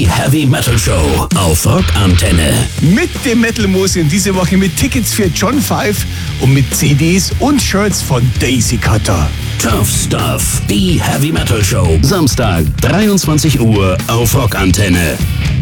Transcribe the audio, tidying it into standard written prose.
Heavy Metal Show auf Rockantenne. Mit dem Metal Museum diese Woche mit Tickets für John Five und mit CDs und Shirts von Daisy Cutter. Tough Stuff, die Heavy Metal Show. Samstag, 23 Uhr auf Rockantenne.